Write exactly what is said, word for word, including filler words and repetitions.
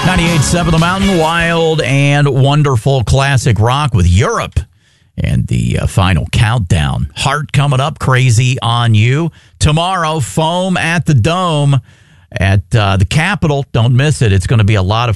ninety-eight point seven The Mountain, wild and wonderful classic rock with Europe. And the uh, final countdown. Heart coming up, Crazy on You. Tomorrow, Foam at the Dome at uh, the Capitol. Don't miss it. It's going to be a lot of